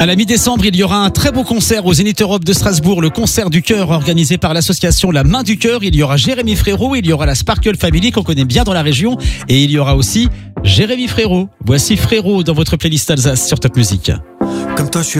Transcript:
À la mi-décembre, il y aura un très beau concert au Zénith Europe de Strasbourg, le concert du cœur organisé par l'association La Main du Cœur. Il y aura Jérémy Frérot, il y aura la Sparkle Family qu'on connaît bien dans la région et il y aura aussi Jérémy Frérot. Voici Frérot dans votre playlist Alsace sur Top Music. Comme toi, je suis